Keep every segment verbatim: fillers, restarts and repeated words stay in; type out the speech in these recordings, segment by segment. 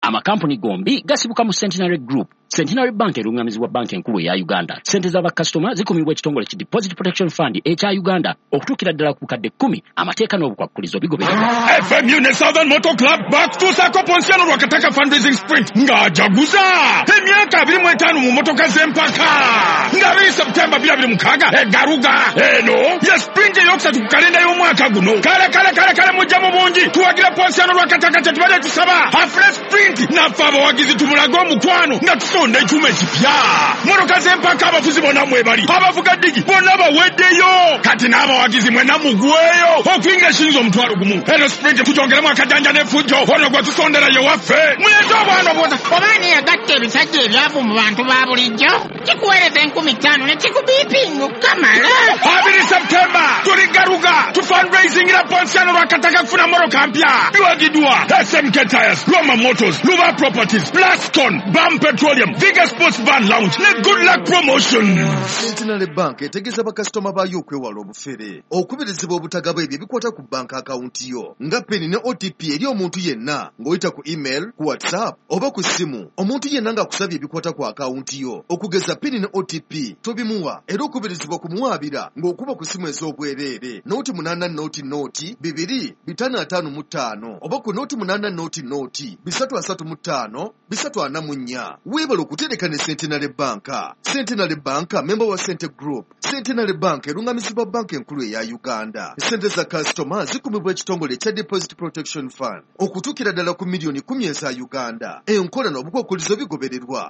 amakampuni gombi gasibuka mu Centenary Group. Centenary Bank erungamizibwa banki enkulu ya Uganda. Sente za bakasitoma zikumibwa ekitongole ki Deposit Protection Fund ekya Uganda okutuukira ddala ku bukadde kkumi. Amateeka n'obukwakkulizo bigobererwa. F M U ne Southern Motor Club bakutuusaako Ponsiano Rwakataka fundraising sprint ng'ajaguza emyaka abiri mu etaano mu motoka z'empaka ng'abiri Septemba bbiri abiri mukaaga egaruga eno ye sprint eyokusatu ku kalenda y'omwaka guno. Kale kale kale kale mujja mu bungi tuwagira Ponsiano Rwakataka kye tubadde tusaba afre sprint naffe abawagizi tumulaga omukwano nga tusonda ekyuma ekipya. Motoka z'empaka abafuzi bonna mwebali abavuga digi bonna baweddeyo kati n'abawagizi mwena mugweyo okuyingira eshinza omutwalo gumu. Eno sprint tugyongeramu akajanja n'effujjo ono gwe tusondera ye waffe mulete obwana obwota obaani yagatta ebisajja ebyavu mu bantu ba bulijjo kikuweereza enkumi ttaano ne kikubiipinga okukamala. abiri Septemba tuli garuga tu fundraisingira Ponsiano Rwakataka kufuna motoka mpya biwagidwa S M K Tires, Roma Motors, Luba Properties, Plaston, Bam Petroleum, Vigor Sports Van Lounge ne Good Luck Promotions. Centenary Bank etegeeza bakasitoma baayo okwewala obufere okubirizibwa obutagaba ebyo ebikwata ku bank account yo nga peni ne O T P eri omuntu yenna ng'oyita ku email, ku WhatsApp oba ku simu. Omuntu yenna ng'akusabye ebikwata ku account yo okugeza peni ne O T P tobimuwa era okubirizibwa kumuwaabira ng'okuba ku simu ez'obwereere nooti munaana nooti nooti bibiri bitaano ataano mu ttaano oba ku nooti munaana nooti nooti bisatu asatu mu ttaano bisatu ana mu nnya. Weebala okutereka ne Centenary Bank. Centenary Bank member wa Cente Group. Centenary Bank erungamizibwa banka enkulu eya Uganda. Sente za kasitoma zikumibwa ekitongole ekya Deposit Protection Fund okutuukira ddala ku miliyoni kumi eza Uganda. Enkola n'obukwakkulizo bigobererwa.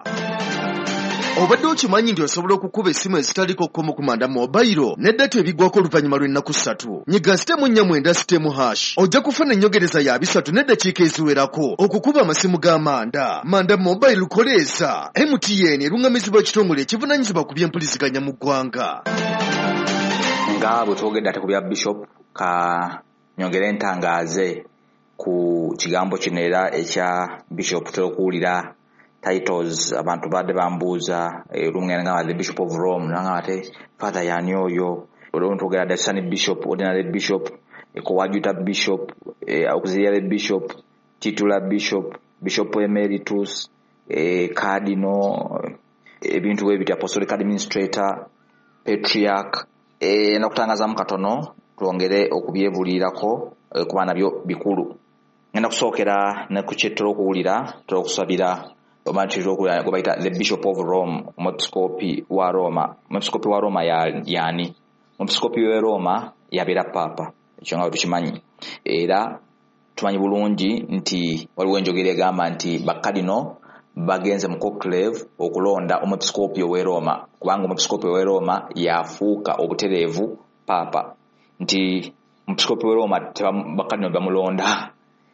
Obadde okimanyi nti osobola okukuba essimu ezitaliko kkomo ku manda mobile n'eddata ebigwako oluvannyuma lw'ennaku ssatu. Nyiga sitemu nnya mwenda sitemu hash ojja kufuna ennyongereza ya bisatu n'eddakiika eziwerako okukuba amasimu g'amanda. Manda mobile koleeza. M T N erungamizibwa ekitongole ekivunaanyizibwa ku by'empuliziganya mu ggwanga. Nga bwe twogedde ate ku bya Bishop ka nyongere ntangaaze ku kigambo kino era ekya Bishop tulokuwulira titles abantu badde bambuuza lumwe nga the Bishop of Rome nanga ate father yani oyo olwo twogera the Sunny Bishop, ordinary Bishop, coadjutor Bishop, auxiliary Bishop, titular Bishop, Bishop Emeritus, Cardinal, ebintu ebiti Apostolic Administrator, Patriarch. E nakutangaza mukatono twongere okubyebulirako kuba nabyo bikulu. Ngenda kusookera ne ku kyetero okuwulira tulokusabira omantiro okuwulira gobayita the Bishop of Rome, Omwepiskopi wa Roma. Omwepiskopi wa Roma ya yani Omwepiskopi wa Roma yabeera papa, ekyo nga tukimanyi. Era tumanyi bulungi nti waliwo enjogera egamba nti bakadino bagenze mu conclave okulonda omwepiskopi wa Roma, kubanga omwepiskopi wa Roma yafuuka obutereevu papa. Nti omwepiskopi wa Roma bakadino bamulonda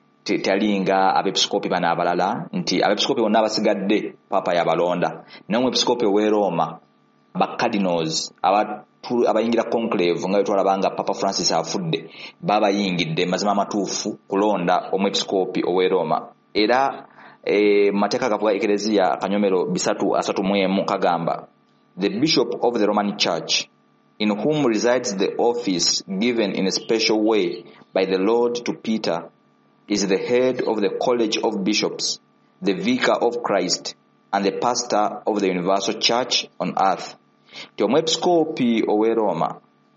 talinga abepiskopi bana abalala, nti abepiskopi bonna abasigadde papa yabalonda. Naye omwepiskopi wa Roma bakadinals abatu abayingira conclave nga twalabanga Papa Francis afudde babayingidde mazima amatuufu kulonda omwepiskopi wa Roma. Era e mateka gavuga eklezia kanyomero bisatu asatu mwemu kagamba the Bishop of the Roman Church, in whom resides the office given in a special way by the Lord to Peter, is the head of the College of Bishops, the Vicar of Christ, and the pastor of the Universal Church on earth. Ti omwepiskopi owe Roma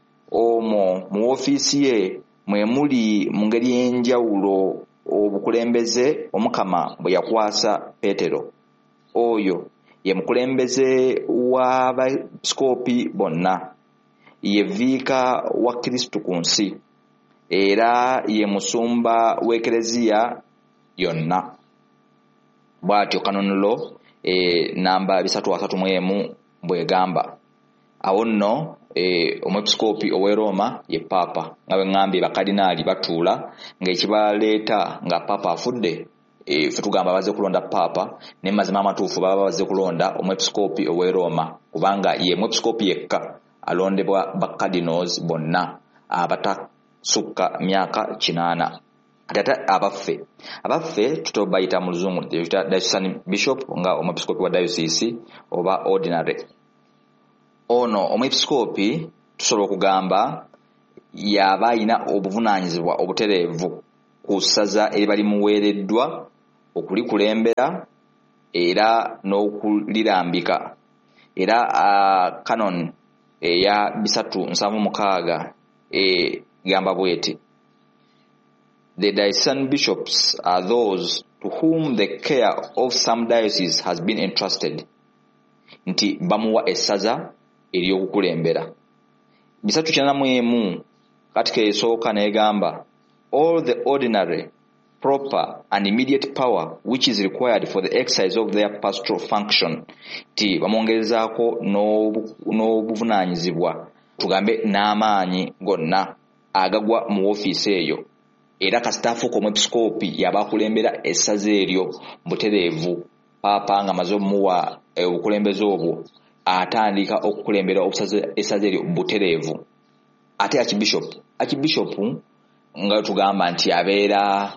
omo mu ofisi ye mwe muli mu ngeri y'enjawulo obukulembeze omukama bwe yakwasa Petero. Oyo ye mukulembeze w'abepiskopi bonna, ye viika wa Kristo ku nsi, era ye musumba w'eklezia yonna. Bw'atyo kanonulo e, namba bisatu asatu mwemu bwegamba. Awo nno e, omwepiskopi owe Roma ye papa, nga bwe ngambye bakadinaali batuula ng'ekibaleeta nga papa afudde e, fe tugamba baze kulonda papa, ne mazima amatuufu baba baze kulonda omwepiskopi owe Roma, kubanga ye mwepiskopi yekka alondebwa bakadinals bonna abatasukka myaka kinaana. Atata abaffe abaffe tutobayita mu luzungu diocesan bishop nga omwepiskopi wa diocese oba ordinary. Ono omwepiskopi tusobola okugamba yaba ayina obuvunaanyizibwa obutereevu ku ssaza eribali muweereddwa okulikulembera era n'okulirambika. Era uh, canon eya bisatu nsanvu mukaaga e gamba bweti, the diocesan bishops are those to whom the care of some diocese has been entrusted. Nti bamuwa essaza eryokukulembera. Bisatu kyana mwemu katika esooka negamba, all the ordinary, proper and immediate power which is required for the exercise of their pastoral function. Ti bamwongerezaako n'obuvunanyizibwa tugambe n'amaanyi gonna agagwa mu ofiisi eyo. Era kasitaafu k'omwepisikoopi yabakulembera essaza eryo butereevu. Paapa nga amaze omuwa obukulembeze obwo atandika okukulembera essaza eryo butereevu. Ate archbishop archbishop nga tugamba nti abeera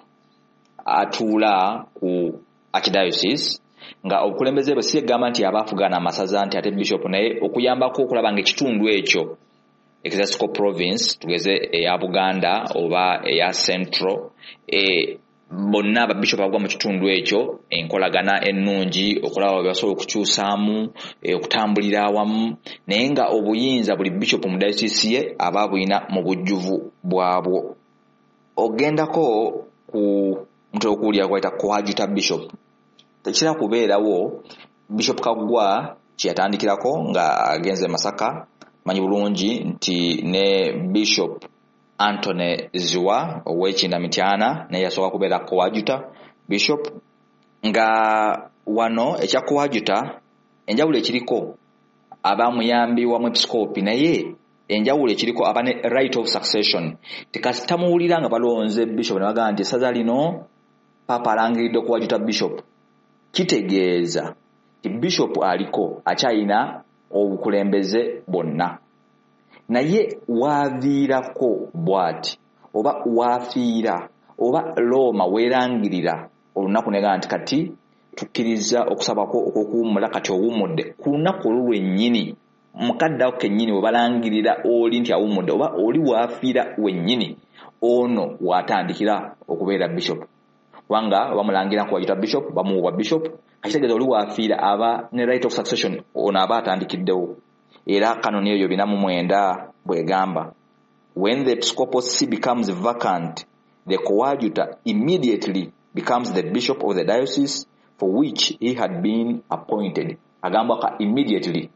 atuula ku archdiocese nga obukulembeze bwe si gamba nti abaafugana amasaza nti ate bishop naye okuyambako okulaba nga ekitundu ekyo ecclesiastical province tugeze eya Buganda oba eya Central e bonna ababishop abagwa mu kitundu ekyo enkolagana ennungi okulaba basobola okukyusaamu okutambulira awamu naye nga obuyinza buli bishop mu diocese ye aba buyina mu bujjuvu bwabwo. Ogendako ku mutwe okuwulira kwayita coadjutor bishop tekira kubeerawo bishop Kaggwa kyeyatandikirako nga agenze Masaka. Manyi bulungi nti ne bishop Anthony Ziwa ow'Ekinamityana naye yasooka kubeera coadjutor bishop. Nga wano ekya coadjutor enjawulo ekiriko abamuyambi wa mwepisikoopi naye enjawulo ekiriko aba ne right of succession. Tekasitamuwulira nga balonze bishop ne bagamba nti essaza lino Papa alangiridde coadjutor bishop, kitegeeza ti bishop aliko akyayina obukulembeze bonna. Naye waaviirako bwati oba waafiira oba Roma weerangirira olunaku negamba nti kati tukkiriza okusabako okwokuwummula kati owummudde ku lunaku olwo lwennyini mukaddawo kennyini we balangirira oli nti awummudde oba oli waafiira wennyini ono waatandikira okubeera bishop. Wanga bamulangira kuwajita bishop bamuwa bishop kitegeeza oli waafiira aba ne right of succession ono aba atandikiddewo. Era kanoni eyo binamu mwenda bwegamba, when the episcopal see becomes vacant, the coadjutor immediately becomes the bishop of the diocese for which he had been appointed. Agamba ka immediately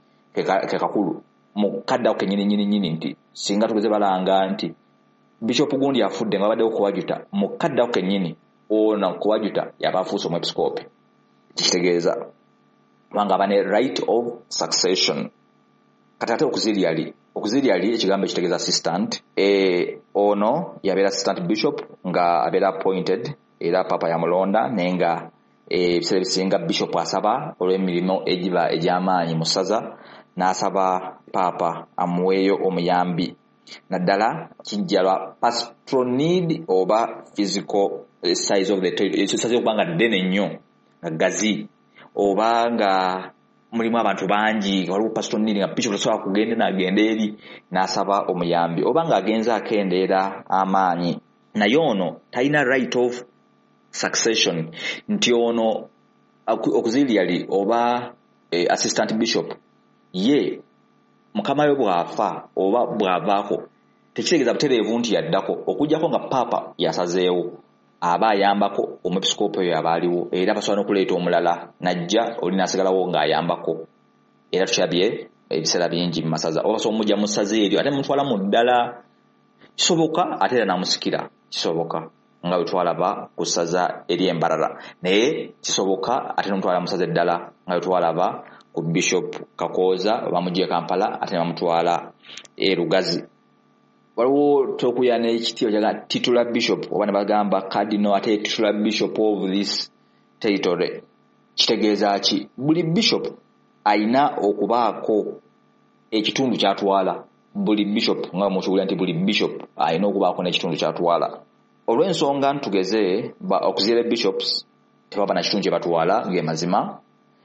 kekakulu mukadda kenyini nyini nyini nti singa tugeze balanga nti bishop gundi afudde nga badde coadjutor mukadda kenyini ona coadjutor yabafuso mu episcope. Kitegeeza wanga bane right of succession. Katate okuziriali okuziriali ekigambo ekitegeeza assistant e ono yabeera assistant bishop nga abeera appointed era papa yamulonda nenga ebisere bisinga bishop asaba olw'emirimu egiba egy'amaanyi mu ssaza n'asaba papa amuweeyo omuyambi naddala kijjalwa pastoral need oba physical size of the size okubanga ddene nnyo nga gazi oba nga mulimu abantu bangi waliwo pastoral need nga bishop tasobola kugenda n'agenda eri n'asaba omuyambi oba nga agenza akendeera amaanyi naye ono talina right of succession nti ono okuziriali oba eh, assistant bishop ye mukama yo bwafa oba bwavaako tekitegeeza butereevu nti yaddako okujjako nga papa yasazeewo aba ayambako omwepisikoopi oyo abaaliwo era basobola n'okuleeta omulala najja oli n'asigalawo ng'ayambako. Era tukyabye ebiseera bingi mu masaza oba basobola omujja mu ssaza eryo ate mutwala mu ddala kisoboka ate era namusikira kisoboka nga bwe twalaba ku ssaza ery'Embarara naye kisoboka ate n'omutwala mu ssaza eddala nga bwe twalaba ku bishop Kakooza bamugye Kampala ate bamutwala e Lugazi. Waliwo tokuya n'ekitiibwa kyaga titular bishop oba ne bagamba cardinal ate titular bishop of this territory. Kitegeeza ki buli bishop ayina okubaako ekitundu kyatwala. Buli bishop nga mukiwulira nti buli bishop ayina okubaako n'ekitundu kyatwala. Olw'ensonga ntugeze okuziira bishops tebaba na kitundu kye batwala ng'emazima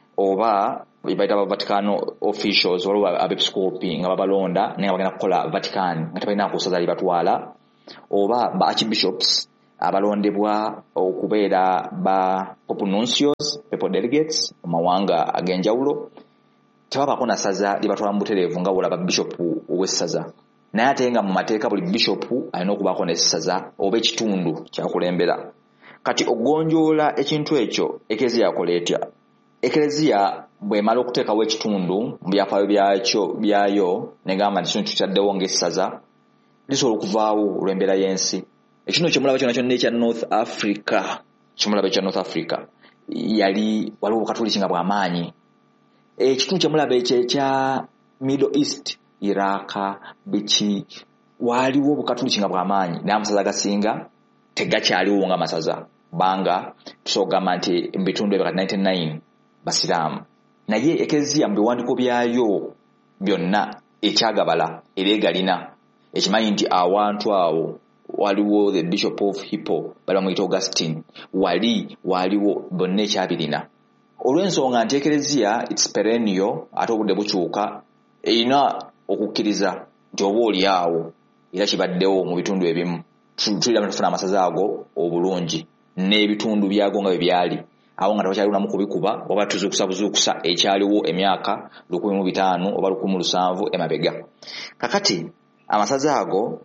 oba baita ba Vatican officials waliwo abepiskopi nga babalonda naye nga bagenda kukola Vatican nga tebalina kusaza li batwala oba ba archbishops abalondebwa okubeera ba Pope Nuncios, Papal Delegates mu mawanga ag'enjawulo tebabako na saza libatwala mu butereevu nga bw'olaba bishop ow'essaza. Naye ate nga mu mateeka buli bishop alina okubaako n'essaza oba ekitundu kyakulembera. Kati okugonjoola ekintu ekyo ekereziya yakola etya? Ekereziya bw'emala okuteekawo ekitundu mu byafaayo byakyo byayo negamba nti kino kitaddewo ng'essaza lisobola okuvaawo olw'embeera y'ensi. Ekino kyemulaba kyonna kyonna ekya North Africa kyemulaba ekya North Africa yali waliwo obukatoliki nga bw'amaanyi. Ekitundu kyemulaba ekyo ekya Middle East, Iraq, biki waliwo obukatoliki nga bw'amaanyi naye amasaza agasinga tegakyaliwo nga masaza banga tusogamba nti mu bitundu ebyo kati ninety-nine basiraamu. Naye ekereziya mu biwandiiko byayo byonna ekyagabala era egalina ekimanyi nti awantu awo waliwo the Bishop of Hippo bali bamuyita Augustine, wali waliwo bonna ekyabirina. Olw'ensonga nti ekereziya its perennial ate obudde bukyuka erina okukkiriza nti oba oli awo era kibaddewo mu bitundu ebimu tulira tufuna amasaza ago obulungi n'ebitundu byago nga bwe byali awo nga tebakyalimu kubikuba oba tuzukusa buzukusa ekyaliwo emyaka lukumi mu bitaano oba lukumi mu lusanvu emabega. Kakati amasaza ago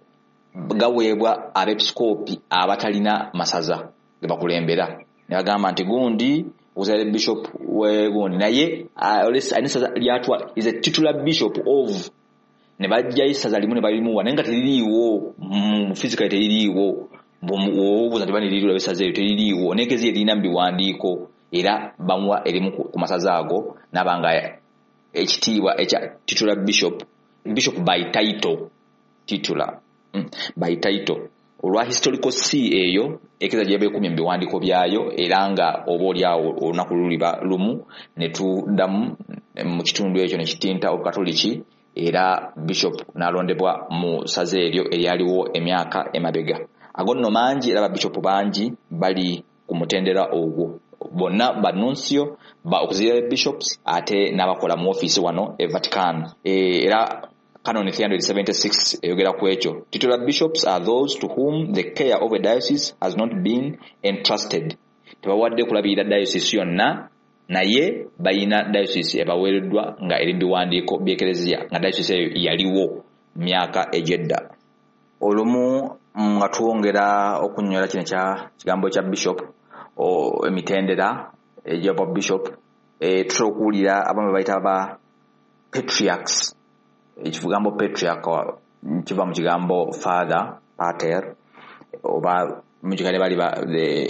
gaweebwa abepiskopi abatalina masaza ge bakulembera ne bagamba nti gundi uzale bishop we gundi naye alina saza lyatwa is a titular bishop of ne bajja isaza limu ne balimuwa naye nga teririiwo mu physical teririiwo bwobuuza nti bani liriwo ebisaza ebyo teririiwo nekezi erina mu biwandiiko era bamuwa erimu ku masaza ago n'abanga ekitiibwa ekya titular bishop bishop by title titular mm, by title olwa historical C eyo ekeza gye bekumye mu biwandiiko byayo era nga oba oli awo olunaku luliba lumu ne tuddamu mu kitundu ekyo ne kitinta obukatoliki era bishop n'alondebwa mu saza eryo eryaliwo emyaka emabega. Ago nno mangi era bishop bangi bali ku mutendera ogwo bonna ba nuncio ba auxiliary bishops ate n'abakola mu office wano e Vatican e, era Canon three seventy-six eyogera ku ekyo. Titular bishops are those to whom the care of a diocese has not been entrusted. Tebawadde kulabirira diocese yonna naye bayina diocese ebaweereddwa nga eri biwandiiko by'ekereziya nga diocese eyo yaliwo myaka egyedda. Olumu nga twongera okunyola kino kya kigambo kya bishop o emitendera egy'aba bishop e tusobola okuwulira abamu bayita ba patriarchs. Ekigambo patriarch kiva mu kigambo father pater oba mu kigambo bali ba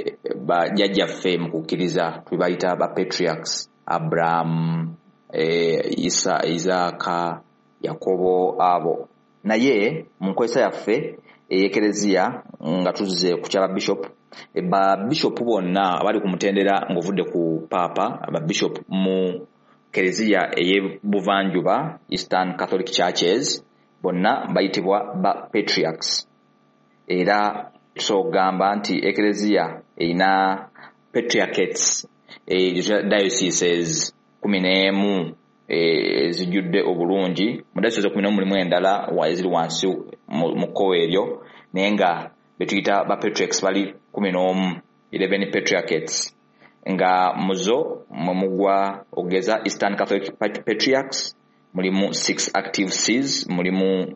ba jjajjaffe mu kukkiriza tubayita ba patriarchs Abraham e, Isa Isaka Yakobo abo. Naye mu nkozesa yaffe eyekereziya nga tuzze ku kyaba bishop e ba bishop bonna abali ku mutendera ng'ovudde ku papa aba bishop mu kereziya ey'ebuvanjuba Eastern Catholic Churches bonna bayitibwa ba patriarchs era tusogamba nti ekereziya erina patriarchates e dioceses kumi n'emu ezijjudde obulungi mu dioceses kumi n'emu mulimu endala eziri wansi mu kkowe eryo naye nga betuyita ba patriarchs bali kumi n'omu eleven patriarchates nga muzo mumugwa ogeza Eastern Catholic Patriarchs mulimu six active sees mulimu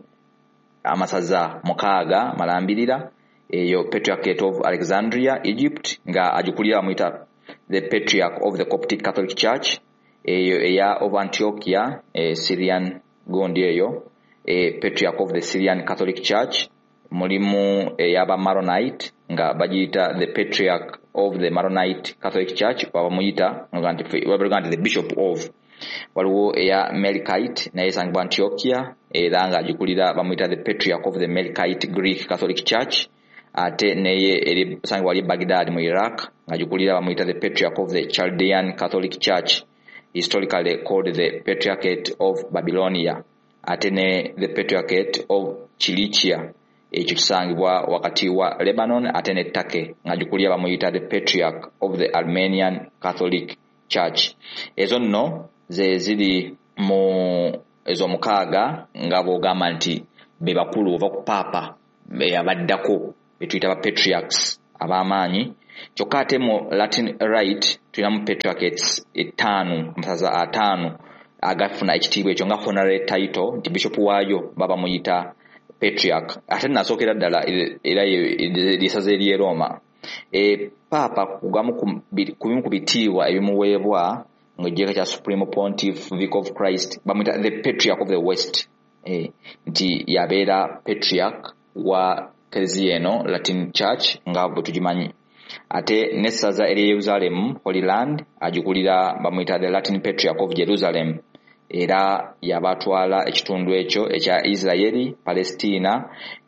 amasaza mukaaga malambirira eyo Patriarchate of Alexandria Egypt nga ajukulira muita the Patriarch of the Coptic Catholic Church eyo eya of Antiochia e Syrian gondi eyo e Patriarch of the Syrian Catholic Church mulimu eyaba Maronite nga bajita the Patriarch of the Maronite Catholic Church babamuyita nga the Bishop of waliwo eya Melkite naye sangibwa Antiochia era nga ajukulira bamuyita the Patriarch of the Melkite Greek Catholic Church ate neye eri sangibwa ali Baghdad mu Iraq nga ajukulira bamuyita the Patriarch of the Chaldean Catholic Church historically called the Patriarchate of Babylonia ate ne the Patriarchate of Cilicia ekyo kisangibwa wakati wa Lebanon ate ne Turkey nga ajukulira bamuyita the Patriarch of the Armenian Catholic Church. Ezo nno ze ziri mu ezo mukaaga nga bogamba nti be bakulu ova ku papa be abaddako betuyita ba patriarchs ab'amaanyi kyokka ate mu Latin Rite tulinamu patriarchates etaano amasaza ataano agafuna ekitiibwa ekyo nga honorary title nti bishop waayo baba muyita patriarch ate nasookera ddala era lyesaza ery'e Roma. E Papa kugamu ku bimu ku bitiibwa ebimuweebwa ng'ekijeeka kya Supreme Pontiff Vicar of Christ bamuyita the Patriarch of the West e, nti yabeera patriarch wa Ecclesia eno Latin Church nga bwe tugimanyi. Ate n'essaza ery'e Jerusalem Holy Land agikulira bamuyita the Latin Patriarch of Jerusalem era yabatwala ekitundu ekyo ekya Israeli, Palestina,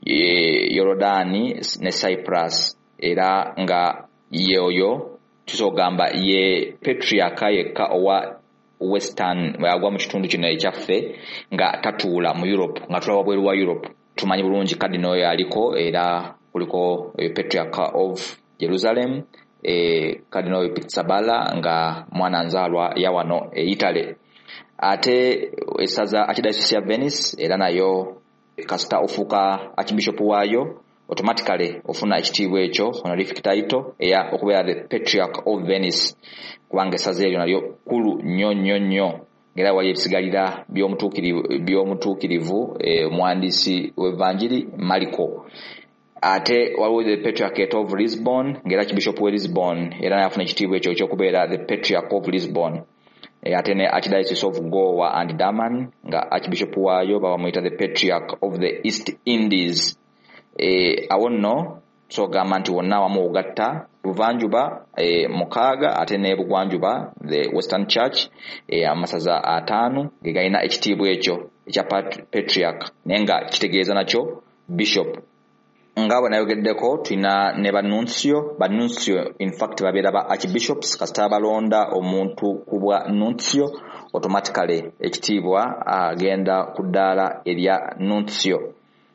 e, Yorodani ne Cyprus era nga yeoyo tusogamba ye patriarcha yekka owa Western yagwa mu kitundu kino ekyaffe nga tatuula mu Europe nga tulaba bweru wa Europe. Tumanyi bulungi Cardinal yaliko era kuliko e, Patriarch of Jerusalem e, Cardinal Pizzaballa nga mwana nzaalwa ya wano e Italy. Ate esaza Archdiocese ya Venice era nayo kasita ofuka Archbishop waayo automatically ofuna ekitiibwa ekyo honorific title eya okubeera the Patriarch of Venice kubanga esaza eryo nalyo kulu nnyo nnyo nnyo ngera wali ebisigalira by'omutuukirivu by'omutuukirivu e, mwandiisi w'Evanjiri Mariko. Ate waliwo the Patriarchate of Lisbon ngera Archbishop wa Lisbon era nafuna ekitiibwa ekyo ekyokubeera the Patriarch of Lisbon. E, ate ne Archdiocese of Goa and Daman nga Archbishop waayo baba muyita the Patriarch of the East Indies. E, awo nno sogamba nti wonna wamu ogatta buvanjuba e, mukaaga ate ne bugwanjuba the Western Church e, amasaza ataano ge galina ekitiibwa ekyo ekya patriarch naye nga kitegeeza nakyo bishop. Nga bwe nayogeddeko tulina ne banuncio banuncio in fact babeera ba archbishops kasita balonda omuntu ku bwa nuncio automatically ekitiibwa agenda ku ddaala erya nuncio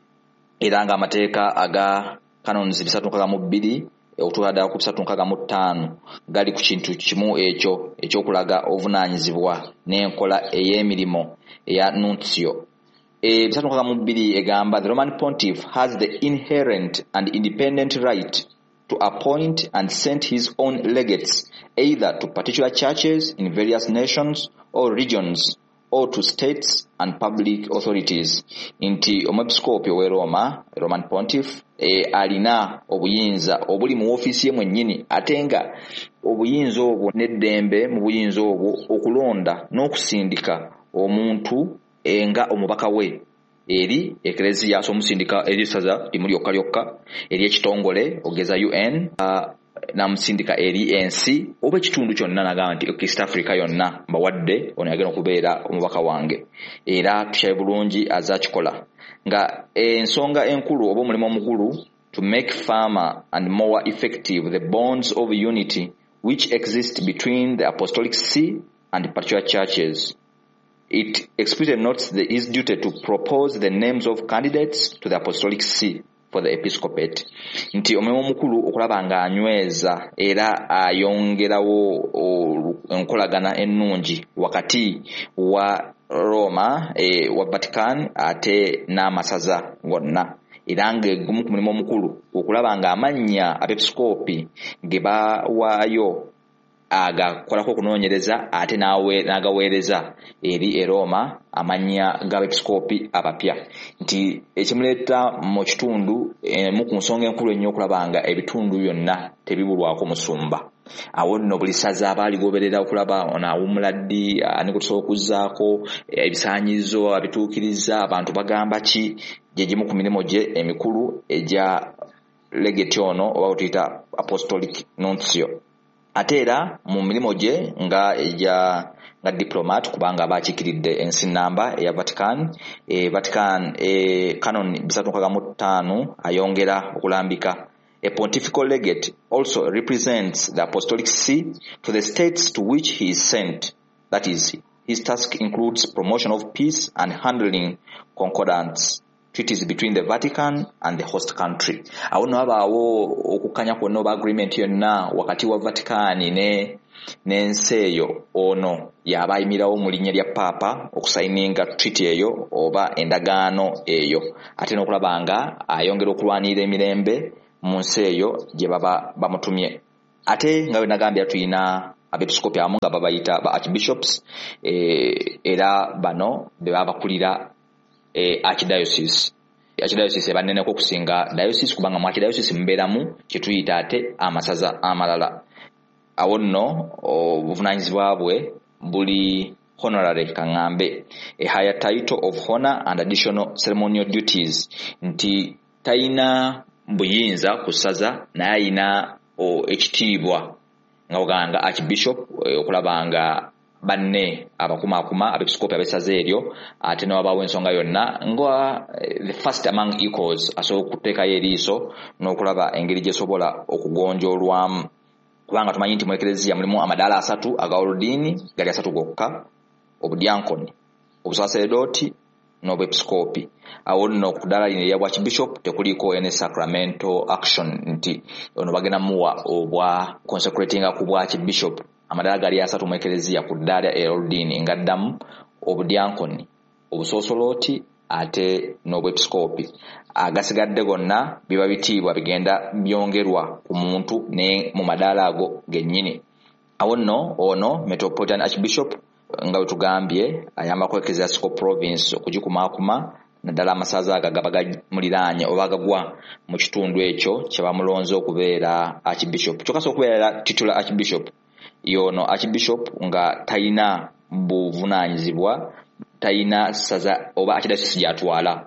era nga amateeka aga canons bisatu nkaaga mu bbiri okutuuka ddala ku bisatu nkaaga mu ttaano gali ku kintu kimu ekyo ekyokulaga obuvunaanyizibwa n'enkola ey'emirimu eya nuncio. E, bisatu nkaaga mu bbiri egamba the Roman Pontiff has the inherent and independent right to appoint and send his own legates either to particular churches in various nations or regions or to states and public authorities. Inti omwepiskopi owe Roma, Roman Pontiff, e, alina obuyinza obuli mu ofisi ye mwennyini ate nga obuyinza obwo n'eddembe mu buyinza obwo okulonda n'okusindika omuntu e, nga omubaka we eri Eklezia so musindika eri saza limuli lyokka lyokka eri ekitongole ogeza U N uh, namusindika eri ensi oba ekitundu kyonna nagamba nti East Africa yonna mbawadde ono yagenda okubeera omubaka wange era tukyaye bulungi azakikola nga ensonga enkulu oba omulimu omukulu to make firmer and more effective the bonds of unity which exist between the Apostolic See and particular churches. It explicitly notes the, his duty to propose the names of candidates to the Apostolic See for the episcopate. Nti omulimu omukulu okulaba nga anyweza era ayongerawo enkolagana ennungi wakati wa Roma e, wa Vatican ate n'amasaza gonna era nga gumu ku mulimu omukulu okulaba nga amannya abepiskopi ge bawaayo agakolako okunoonyereza ate nawe n'agaweereza eri e Roma amannya g'abepiskopi abapya nti ekimuleeta mu kitundu e, mu ku nsonga enkulu ennyo okulaba nga ebitundu byonna tebibulwako musumba. Awo nno buli saza abaaligoberera okulaba ono awummula ddi ani kutusobola okuzzaako ebisaanyizo abituukiriza abantu bagamba ki gye gimu ku mirimu gye emikulu egya legate ono oba tuyita apostolic nuncio. Ate era mu mirimu gye nga eja nga diplomat kubanga abakiikiridde ensi namba eya Vatican e Vatican e canon bisatu nkaaga mu ttaano ayongera okulambika. A pontifical legate also represents the Apostolic See to the states to which he is sent. That is, his task includes promotion of peace and handling concordance treaties between the Vatican and the host country. Awo no abaawo okukanya kwonna oba agreement yonna wakati wa Vatican ne n'ensi eyo ono yaba ayimirawo mu linnya lya Papa okusayininga treaty eyo oba endagaano eyo ate n'okulaba nga ayongera okulwanirira emirembe mu nsi eyo gye baba bamutumye. Ate nga we nagambye tuyina abepiskopi abamu nga babayita ba archbishops eh, era bano be babakulira eh, archdiocese. Archdiocese baneneko okusinga diocese kubanga mu archdiocese mbeeramu kyetuyita ate amasaza amalala. Awo nno obuvunanyizibwa bwe buli honorary kangambe, a higher title of honor and additional ceremonial duties, nti taina buyinza kusaza naye ayina ekitiibwa nga oganga archbishop okulabanga banne abakumakuma abepiskopi abesaza eryo ate n'abawo ensonga yonna nga the first among equals asobola okuteekayo eriiso n'okulaba engeri gyesobola okugonjoolwamu kubanga tumanyi nti mu eklezia mulimu amadaala asatu aga oludiini gali asatu gokka: obudyankoni, obusaserdoti n'obwepiskopi. Awo nno ku ddaala lino erya bwakibishop tekuliko ene sacramental action nti ono bagenda muwa obwa consecratinga ku bwakibishop. Amadaala gali asatu mu eklezia ku ddaala er'oludiini ngaddamu obudyankoni, obusosoloti ate n'obwepiskopi. Agasigadde gonna biba bitiibwa bigenda byongerwa ku muntu ne mu madaala ago gennyini. Awo nno ono Metropolitan Archbishop nga bwe tugambye ayambako ecclesiastical province okugikumaakuma naddala amasaza ago gabagamuliraanye oba agagwa mu kitundu ekyo kye bamulonze okubeera archbishop. Kyokka okubeera titular archbishop yono archbishop nga talina buvunaanyizibwa, talina saza oba archdiocese gy'atwala.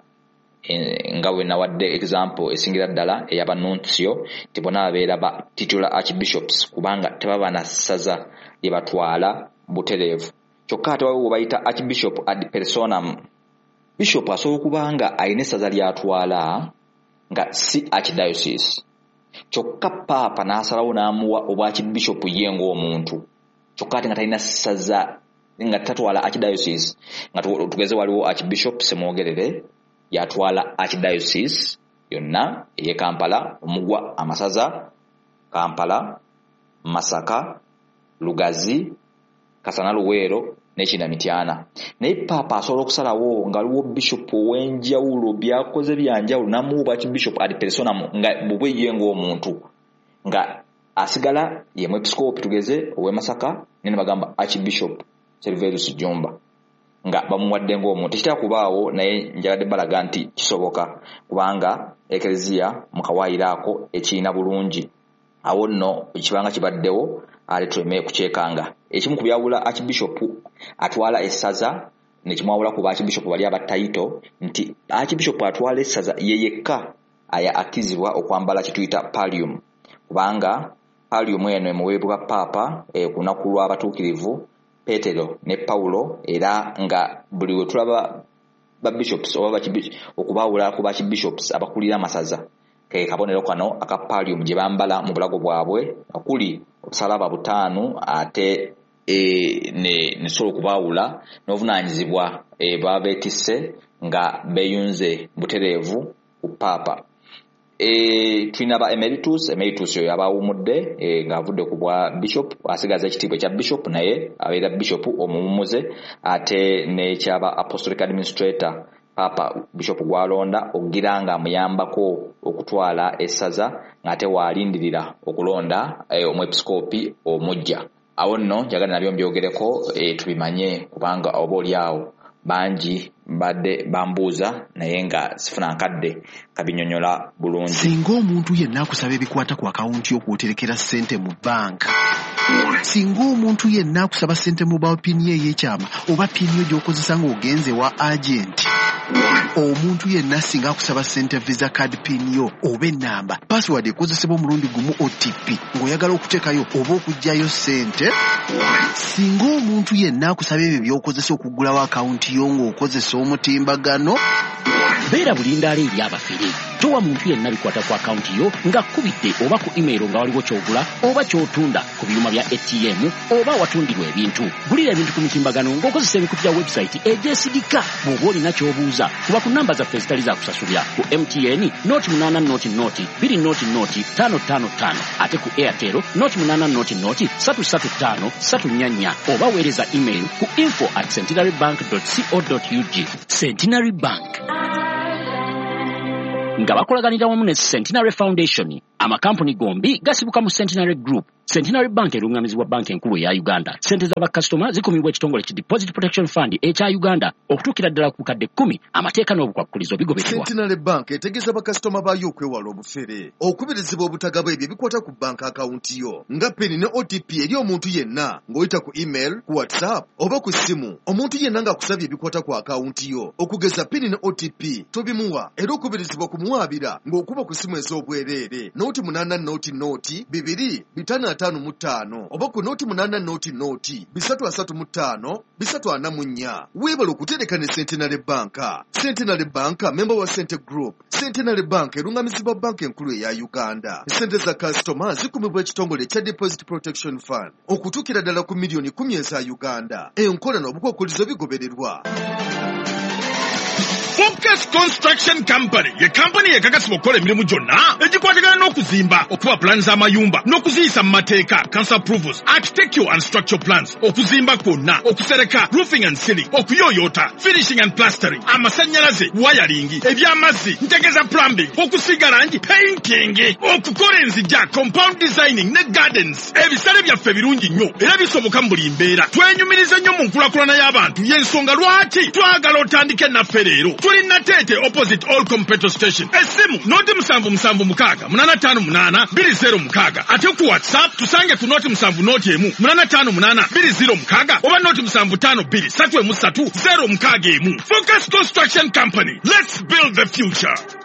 E, nga bwe nawadde example esingira ddala ey'abanuncio tibona babeera ba titular archbishops kubanga tebaba na saza lye batwala butereevu. Kyokka ate waliwo bayita archbishop ad personam. Bishop asobola kubanga alina essaza ly'atwala nga si archdiocese. Kyokka paapa n'asalawo n'amuwa obwa archbishop ye ng'omuntu. Kyokka ate nga talina ssaza nga tatwala archdiocese. Nga tugeze waliwo archbishop Semwogerere yatwala archdiocese yonna eye Kampala, Omugwa, Amasaza, Kampala, Masaka, Lugazi, Kasana Luweero n'Ekinda Mityana. Naye paapa asobola okusalawo nga waliwo bishop ow'enjawulo byakoze byanjawulo n'amuwa archbishop ad personam nga bubwe ye ng'omuntu nga asigala ye mwepiskopi tugeze ow'e Masaka nene bagamba archbishop Serverus Jomba nga bamuwadde ng'omuntu. Tekitera kubaawo naye njagadde balaga nti kisoboka kubanga eklezia mukawaayiraako ekiina bulungi. Awo nno ekibanga kibaddewo ale tuleme kukyekanga. Ekimu ku byawula archbishop atwala essaza ne kimwawula ku archbishop bali abataito nti archbishop atwala essaza ye yekka aya akizibwa okwambala kituyita pallium kubanga pallium eno emuweebwa paapa e, ku lunaku lw'abatuukirivu Petero ne Paulo era nga buli we tulaba ba bishops oba okubaawula ku bakibishops abakulira amasaza ke kabonero kano aka pallium gye bambala mu bulago bwabwe okuli obusalaba butaanu ate e, ne nesobola okubaawula n'obuvunaanyizibwa e, babeetisse nga beeyunze butereevu ku paapa. E, tulina ba emeritus emeritus oyo abawumudde e, ng'avudde ku bwa bishop asigaza ekitiibwa ekya bishop naye abeera bishop omumuze ate n'ekyaba apostolic administrator papa bishop gwalonda okugira nga amuyambako okutwala essaza ng'ate waalindirira okulonda e, omwepiskopi omujja. Awo nno njagala nabyo mbyogereko e, tubimanye kubanga oba oliawo bangi badde bambuuza naye nga sifuna nkadde kabinyonyola bulungi. Singa omuntu yenna akusaba ebikwata ku akawunti y'okwoterekera ssente mu banka, singa omuntu yenna akusaba ssente mu bawa pini ey'ekyama oba pini gy'okozesa ng'ogenze wa agenti, omuntu yenna singa akusaba ssente visa card pin yo oba ennamba password ekozesebwa omulundi gumu O T P ng'oyagala okuteekayo oba okuggyayo ssente, singa omuntu yenna akusaba ebyo by'okozesa okuggulawo akawunti yo ng'okozesa omutimbagano, beera bulindaala eri abafere. Towa muntu yenna bikwata ku akawunti yo nga kubidde oba ku email nga waliwo kyogula oba kyotunda ku byuma bya A T M oba watundirwa ebintu. Gulira ebintu ku mitimbagano ng'okozesa emikutu gya website egyesigika. Bw'oba olina ky'obuuza kuba ku namba zaffe ezitali za kusasulya ku M T N noti munaana noti noti bbiri noti noti ttaano ttaano ttaano ate ku Airtel noti munaana noti noti ssatu ssatu ttaano ssatu nnya nnya oba weereza email ku info at centenarybank dot co dot U G. Centenary Bank. nga bakolaganira wamu ne Centenary Foundation. Amakampuni gombi gasibuka mu Centenary Group. Centenary Bank erungamizibwa banka enkulu ya Uganda. Sente z'abakasitoma zikumibwa ekitongole ki Deposit Protection Fund ekya Uganda okutuukira ddala ku bukadde kkumi amateeka n'obukwakkulizo bigobererwa. Centenary Bank etegeeza bakasitoma baayo okwewala obufere, okubirizibwa obutagaba ebyo ebikwata ku banka akawunti yo nga peni ne O T P eri omuntu yenna ng'oyita ku email, ku WhatsApp oba ku ssimu. Omuntu yenna ng'akusabye ebikwata ku akawunti yo okugeza peni ne O T P tobimuwa, era okubirizibwa kumuwaabira ng'okuba ku ssimu ez'obwereere nooti munaana nooti nooti bibiri bitano ataano mu ttaano oba ku nooti munaana nooti nooti bisatu asatu mu ttaano bisatu ana mu nnya. Weebala okutereka ne Centenary Bank. Centenary Bank member wa Cente Group. Centenary Bank erungamizibwa banka enkulu eya Uganda. Sente za kasitoma zikumibwa ekitongole kya Deposit Protection Fund okutuukira ddala ku miliyoni kumi eza Uganda. Enkola n'obukwakkulizo bigobererwa. Focus Construction Company ye company yekakasibwa okukola emirimu gyonna egikwatagana n'okuzimba, okuwa plans z'amayumba n'okuziyisa mu mateeka, council approvals, architectural and structural plans, okuzimba kwonna, okusereka, roofing and ceiling, okuyooyoota, finishing and plastering, amasannyalaze, wiring, eby'amazzi, ntegeza plumbing, okusiiga langi, painting, okukola enzijja, compound designing ne gardens. Ebisale byaffe birungi nnyo era bisoboka mu buli mbeera. Twenyumiriza nnyo mu nkulakulana y'abantu y'ensonga lwaki twagala otandike naffe leero. Tuli Natete opposite Allcom petrol station. Esimu noti musanvu musanvu mukaaga munana ttaano munaana bbiri zero mukaaga. Ate ku WhatsApp tusange ku noti musanvu noti emu munana ttaano munaana bbiri zero mukaaga oba noti musanvu ttaano bbiri ssatu emu ssatu zero mukaaga emu. Focus Construction Company. Let's build the future.